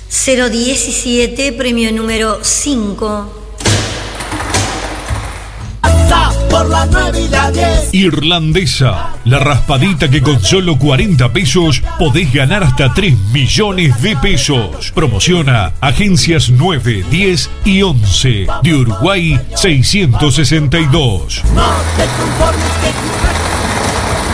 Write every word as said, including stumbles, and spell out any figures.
cero diecisiete, premio número cinco. Por la nueve y la diez. Irlandesa, la raspadita que con solo cuarenta pesos podés ganar hasta tres millones de pesos. Promociona Agencias nueve, diez y once de Uruguay seiscientos sesenta y dos. No te conformes que